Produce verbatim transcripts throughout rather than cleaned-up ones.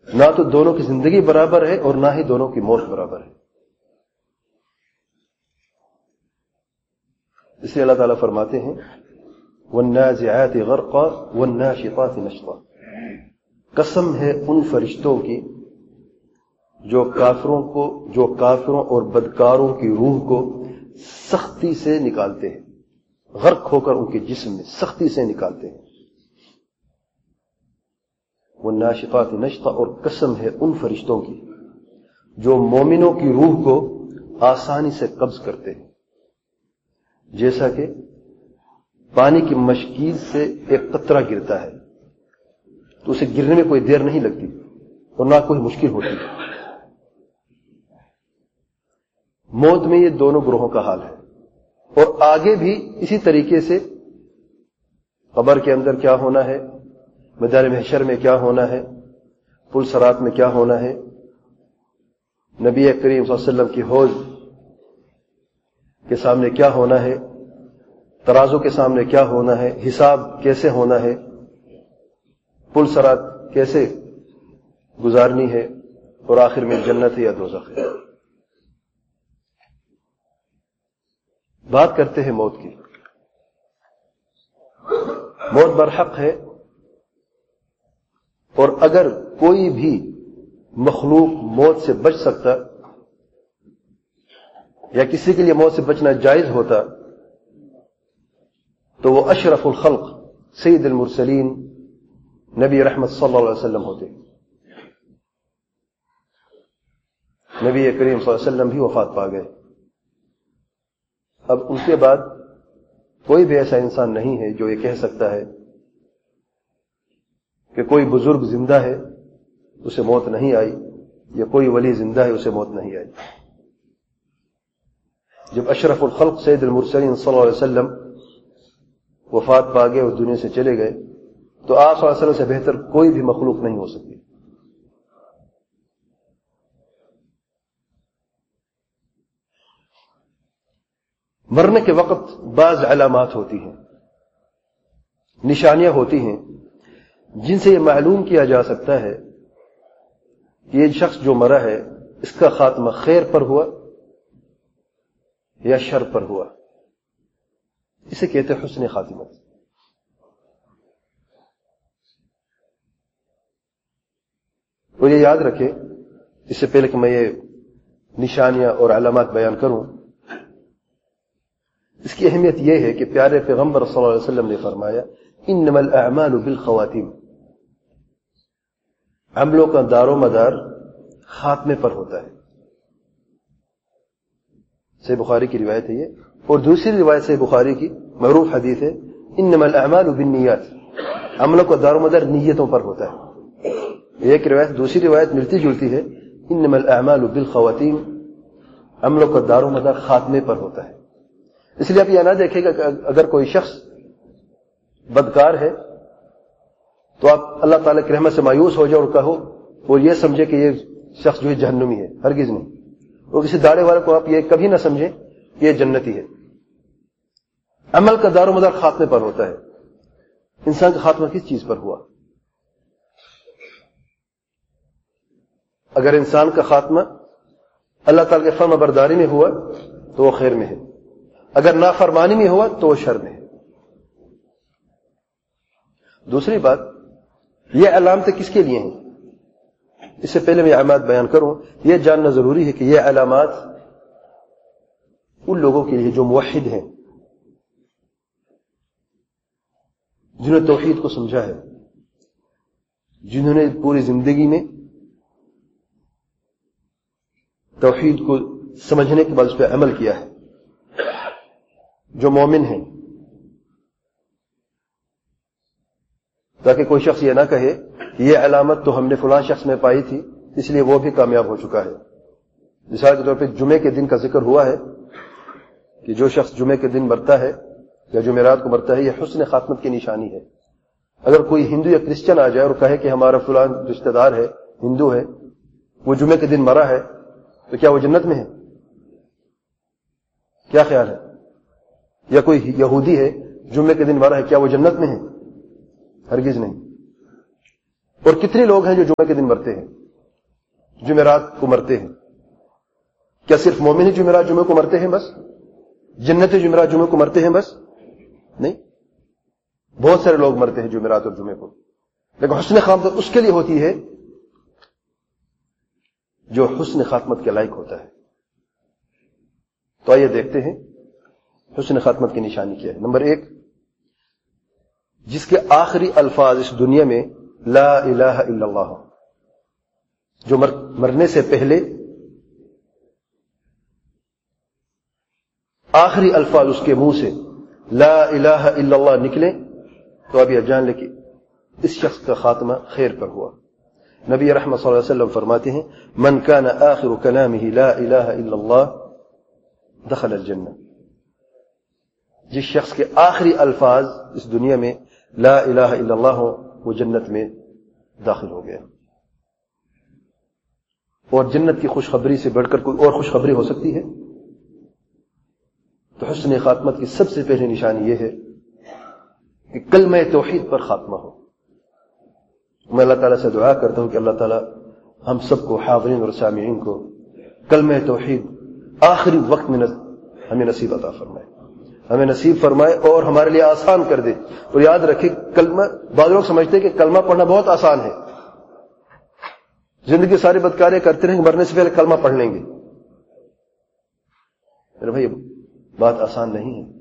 نہ تو دونوں کی زندگی برابر ہے اور نہ ہی دونوں کی موت برابر ہے. اس لیے اللہ تعالیٰ فرماتے ہیں وَالنَّازِعَاتِ غَرْقًا وَالنَّاشِطَاتِ نَشْطًا. قسم ہے ان فرشتوں کی جو کافروں کو جو کافروں اور بدکاروں کی روح کو سختی سے نکالتے ہیں، غرق ہو کر ان کے جسم میں سختی سے نکالتے ہیں. وَالنَّاشِطَاتِ نَشْطًا، اور قسم ہے ان فرشتوں کی جو مومنوں کی روح کو آسانی سے قبض کرتے ہیں، جیسا کہ پانی کی مشکیز سے ایک قطرہ گرتا ہے تو اسے گرنے میں کوئی دیر نہیں لگتی اور نہ کوئی مشکل ہوتی. موت میں یہ دونوں گروہوں کا حال ہے، اور آگے بھی اسی طریقے سے قبر کے اندر کیا ہونا ہے، میدان محشر میں کیا ہونا ہے، پل صراط میں کیا ہونا ہے، نبی کریم صلی اللہ علیہ وسلم کی حوض کے سامنے کیا ہونا ہے، ترازو کے سامنے کیا ہونا ہے، حساب کیسے ہونا ہے، پل صراط کیسے گزارنی ہے، اور آخر میں جنت ہے یا دوزخ ہے. بات کرتے ہیں موت کی. موت برحق ہے، اور اگر کوئی بھی مخلوق موت سے بچ سکتا یا کسی کے لیے موت سے بچنا جائز ہوتا تو وہ اشرف الخلق سید المرسلین نبی رحمت صلی اللہ علیہ وسلم ہوتے. نبی کریم صلی اللہ علیہ وسلم بھی وفات پا گئے. اب ان کے بعد کوئی بھی ایسا انسان نہیں ہے جو یہ کہہ سکتا ہے کہ کوئی بزرگ زندہ ہے اسے موت نہیں آئی، یا کوئی ولی زندہ ہے اسے موت نہیں آئی. جب اشرف الخلق سید المرسلین صلی اللہ علیہ وسلم وفات پا گئے اور دنیا سے چلے گئے تو آپ صلی اللہ علیہ وسلم سے بہتر کوئی بھی مخلوق نہیں ہو سکتی. مرنے کے وقت بعض علامات ہوتی ہیں، نشانیاں ہوتی ہیں جن سے یہ معلوم کیا جا سکتا ہے کہ یہ شخص جو مرا ہے اس کا خاتمہ خیر پر ہوا یا شر پر ہوا. اسے کہتے ہیں حسن خاتمت. اور یہ یاد رکھیں، اس سے پہلے کہ میں یہ نشانیاں اور علامات بیان کروں، اس کی اہمیت یہ ہے کہ پیارے پیغمبر صلی اللہ علیہ وسلم نے فرمایا انما الاعمال بالخواتیم، عملوں کا دار و مدار خاتمے پر ہوتا ہے. صحیح بخاری کی روایت ہے یہ، اور دوسری روایت صحیح بخاری کی معروف حدیث ہے انما الاعمال بالنیات، عملوں کا دار و مدار نیتوں پر ہوتا ہے. ایک روایت دوسری روایت ملتی جلتی ہے انما الاعمال بالخواتیم، عملوں کا دار و مدار خاتمے پر ہوتا ہے. اس لیے آپ یہ نہ دیکھیں گا کہ اگر کوئی شخص بدکار ہے تو آپ اللہ تعالیٰ کی رحمت سے مایوس ہو جاؤ اور کہو اور یہ سمجھے کہ یہ شخص جو ہے جہنمی ہے، ہرگز نہیں. اور کسی داڑے والے کو آپ یہ کبھی نہ سمجھیں کہ یہ جنتی ہے. عمل کا دار و مدار خاتمے پر ہوتا ہے. انسان کا خاتمہ کس چیز پر ہوا؟ اگر انسان کا خاتمہ اللہ تعالیٰ کے فرما برداری میں ہوا تو وہ خیر میں ہے، اگر نافرمانی میں ہوا تو وہ شر میں ہے. دوسری بات، یہ علامتیں کس کے لیے ہیں؟ اس سے پہلے میں علامات بیان کروں، یہ جاننا ضروری ہے کہ یہ علامات ان لوگوں کے لیے جو موحد ہیں، جنہوں نے توحید کو سمجھا ہے، جنہوں نے پوری زندگی میں توحید کو سمجھنے کے بعد اس پہ عمل کیا ہے، جو مومن ہیں. تاکہ کوئی شخص یہ نہ کہے کہ یہ علامت تو ہم نے فلاں شخص میں پائی تھی اس لیے وہ بھی کامیاب ہو چکا ہے. مثال کے طور پہ جمعے کے دن کا ذکر ہوا ہے کہ جو شخص جمعے کے دن مرتا ہے یا جمعرات کو مرتا ہے یہ حسن خاتمت کی نشانی ہے. اگر کوئی ہندو یا کرسچن آ جائے اور کہے کہ ہمارا فلاں رشتہ دار ہے، ہندو ہے، وہ جمعے کے دن مرا ہے، تو کیا وہ جنت میں ہے؟ کیا خیال ہے؟ یا کوئی یہودی ہے، جمعے کے دن مرا ہے، کیا وہ جنت میں ہے؟ ہرگز نہیں. اور کتنے لوگ ہیں جو جمعے کے دن مرتے ہیں, جمعرات کو مرتے ہیں؟ کیا صرف مومن ہی جمعرات جمعے کو مرتے ہیں بس؟ جنتی جمعرات جمعے کو مرتے ہیں بس؟ نہیں, بہت سارے لوگ مرتے ہیں جمعرات اور جمعے کو. لیکن حسن خاتمت اس کے لیے ہوتی ہے جو حسن خاتمت کے لائق ہوتا ہے. تو آئیے دیکھتے ہیں حسن خاتمت کی نشانی کیا ہے. نمبر ایک, جس کے آخری الفاظ اس دنیا میں لا الہ الا اللہ, جو مر مرنے سے پہلے آخری الفاظ اس کے منہ سے لا الہ الا اللہ نکلے, تو اب یہ جان لے کہ اس شخص کا خاتمہ خیر پر ہوا. نبی رحمت صلی اللہ علیہ وسلم فرماتے ہیں من کان آخر کلامہ لا الہ الا اللہ دخل الجنہ. جس شخص کے آخری الفاظ اس دنیا میں لا الہ الا اللہ ہو, وہ جنت میں داخل ہو گیا. اور جنت کی خوشخبری سے بڑھ کر کوئی اور خوشخبری ہو سکتی ہے؟ تو حسن خاتمت کی سب سے پہلی نشانی یہ ہے کہ کلمہ توحید پر خاتمہ ہو. میں اللہ تعالیٰ سے دعا کرتا ہوں کہ اللہ تعالیٰ ہم سب کو, حاضرین اور سامعین کو, کلمہ توحید آخری وقت میں ہمیں نصیب عطا فرمائے, ہمیں نصیب فرمائے اور ہمارے لیے آسان کر دے. اور یاد رکھیں کلمہ, بعض لوگ سمجھتے ہیں کہ کلمہ پڑھنا بہت آسان ہے, زندگی ساری بدکاریاں کرتے رہیں, مرنے سے پہلے کلمہ پڑھ لیں گے. میرے بھائی بات آسان نہیں ہے.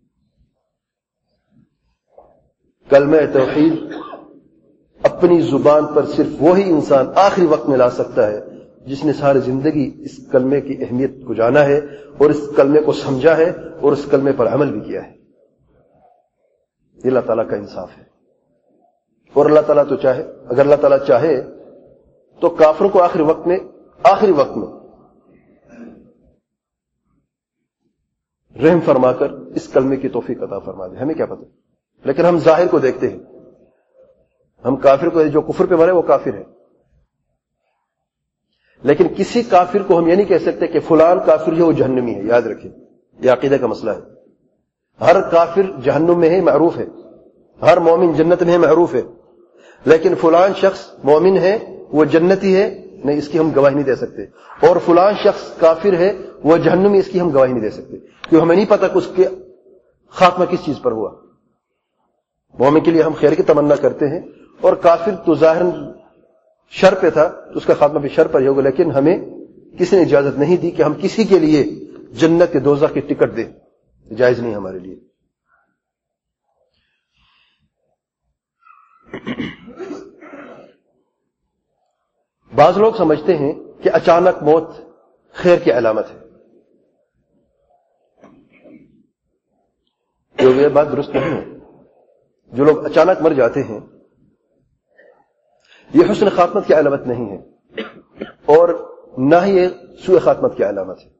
کلمہ توحید اپنی زبان پر صرف وہی انسان آخری وقت میں لا سکتا ہے جس نے ساری زندگی اس کلمے کی اہمیت کو جانا ہے اور اس کلمے کو سمجھا ہے اور اس کلمے پر عمل بھی کیا ہے. یہ اللہ تعالیٰ کا انصاف ہے. اور اللہ تعالیٰ تو چاہے, اگر اللہ تعالیٰ چاہے تو کافروں کو آخری وقت میں آخری وقت میں رحم فرما کر اس کلمے کی توفیق عطا فرما دے. ہمیں کیا پتہ, لیکن ہم ظاہر کو دیکھتے ہیں. ہم کافر کو, جو کفر پہ مرے وہ کافر ہے, لیکن کسی کافر کو ہم یہ نہیں کہہ سکتے کہ فلان کافر جو وہ جہنمی ہے. یاد رکھیں یہ عقیدہ کا مسئلہ ہے. ہر کافر جہنم میں ہے معروف ہے, ہر مومن جنت میں ہے معروف ہے, لیکن فلان شخص مومن ہے وہ جنتی ہے نہیں, اس کی ہم گواہی نہیں دے سکتے. اور فلان شخص کافر ہے وہ جہنمی, اس کی ہم گواہی نہیں دے سکتے, کیونکہ ہمیں نہیں پتا کہ اس کے خاتمہ کس چیز پر ہوا. مومن کے لیے ہم خیر کی تمنا کرتے ہیں, اور کافر تو ظاہر شر پہ تھا تو اس کا خاتمہ بھی شر پر ہی ہوگا. لیکن ہمیں کسی نے اجازت نہیں دی کہ ہم کسی کے لیے جنت کے دوزخ کی ٹکٹ دیں, جائز نہیں ہمارے لیے. بعض لوگ سمجھتے ہیں کہ اچانک موت خیر کی علامت ہے. یہ بات درست نہیں ہے. جو لوگ اچانک مر جاتے ہیں یہ حسن خاتمت کی علامت نہیں ہے, اور نہ ہی یہ سوء خاتمت کی علامت ہے.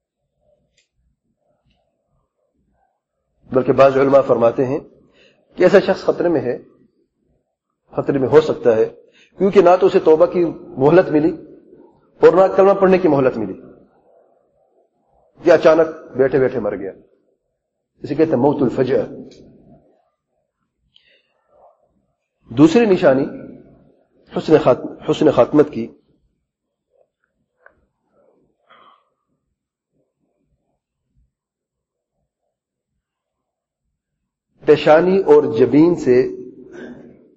بلکہ بعض علماء فرماتے ہیں کہ ایسا شخص خطرے میں ہے, خطرے میں ہو سکتا ہے, کیونکہ نہ تو اسے توبہ کی مہلت ملی اور نہ کلمہ پڑھنے کی مہلت ملی. یہ اچانک بیٹھے بیٹھے مر گیا. اسے کہتے ہیں موت الفجأ. دوسری نشانی حسن خاتم حسن خاتمت کی پیشانی اور جبین سے